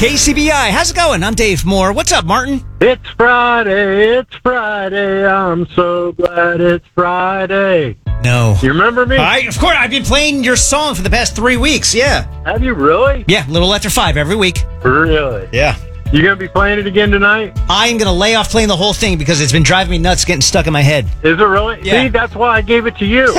KCBI. How's it going? I'm Dave Moore. What's up, Martin? It's Friday. I'm so glad it's Friday. No. You remember me? Of course, I've been playing your song for the past 3 weeks. Yeah. Have you really? Yeah, little after 5 every week. Really? Yeah. You going to be playing it again tonight? I'm going to lay off playing the whole thing because it's been driving me nuts getting stuck in my head. Is it really? Yeah. See, that's why I gave it to you.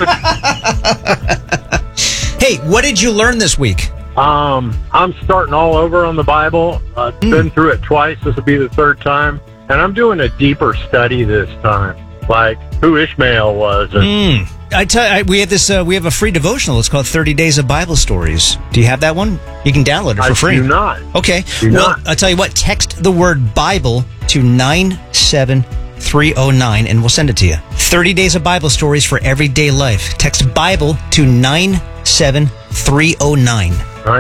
Hey, what did you learn this week? I'm starting all over on the Bible. Been through it twice. This will be the third time. And I'm doing a deeper study this time. Like who Ishmael was. And I tell you, we have a free devotional. It's called 30 Days of Bible Stories. Do you have that one? You can download it for free. I do not. Okay. Do not. I'll tell you what. Text the word Bible to 97309 and we'll send it to you. 30 Days of Bible Stories for everyday life. Text Bible to 97309.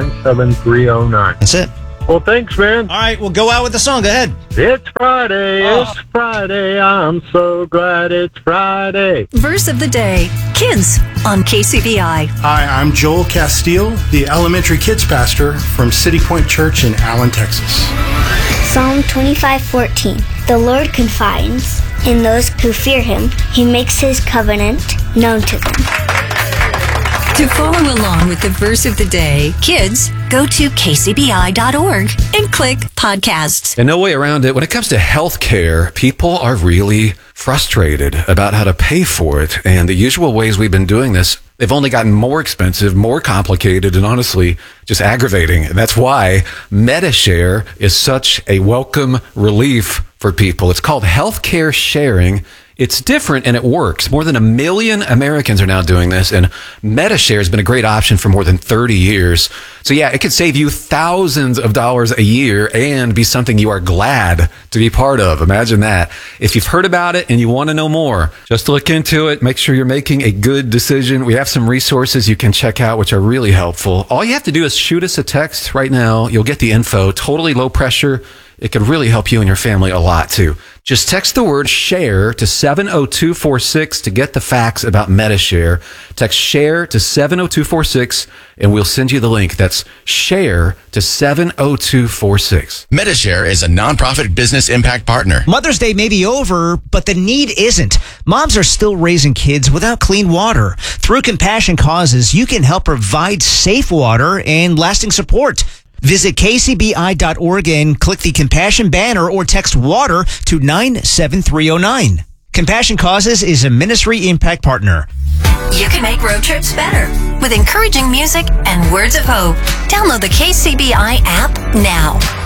97309. That's it. Well, thanks, man. All right, we'll go out with the song. Go ahead. It's Friday. It's Friday. I'm so glad it's Friday. Verse of the day. Kids on KCBI. Hi, I'm Joel Castile, the elementary kids pastor from City Point Church in Allen, Texas. Psalm 25:14. The Lord confides in those who fear him. He makes his covenant known to them. To follow along with the verse of the day, kids, go to kcbi.org and click podcasts. And no way around it. When it comes to healthcare, people are really frustrated about how to pay for it. And the usual ways we've been doing this, they've only gotten more expensive, more complicated, and honestly, just aggravating. And that's why Medi-Share is such a welcome relief for people. It's called healthcare sharing. It's different and it works. More than 1 million Americans are now doing this, and Medi-Share has been a great option for more than 30 years. So yeah, it could save you thousands of dollars a year and be something you are glad to be part of. Imagine that. If you've heard about it and you want to know more, just look into it. Make sure you're making a good decision. We have some resources you can check out, which are really helpful. All you have to do is shoot us a text right now. You'll get the info. Totally low pressure. It could really help you and your family a lot, too. Just text the word SHARE to 70246 to get the facts about Medi-Share. Text SHARE to 70246, and we'll send you the link. That's SHARE to 70246. Medi-Share is a nonprofit business impact partner. Mother's Day may be over, but the need isn't. Moms are still raising kids without clean water. Through Compassion Causes, you can help provide safe water and lasting support. Visit kcbi.org and click the Compassion banner or text WATER to 97309. Compassion Causes is a ministry impact partner. You can make road trips better with encouraging music and words of hope. Download the KCBI app now.